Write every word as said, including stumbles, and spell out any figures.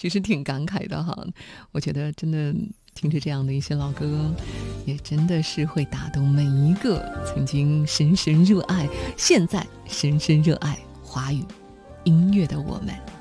其实挺感慨的哈。我觉得真的听着这样的一些老歌，也真的是会打动每一个曾经深深热爱，现在深深热爱华语音乐的我们。